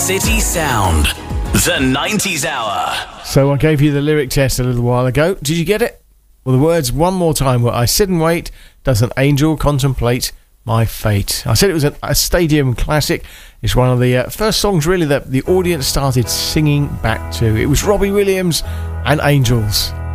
City Sound. The 90s Hour. So I gave you the lyric test a little while ago. Did you get it? Well, the words one more time were, I sit and wait, does an angel contemplate my fate? I said it was a stadium classic. It's one of the first songs, really, that the audience started singing back to. It was Robbie Williams and Angels.